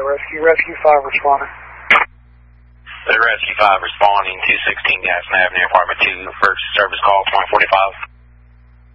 rescue. Rescue 5 responding. The Rescue 5 responding, 216 Gaston Avenue, apartment 2, first service call, 2045.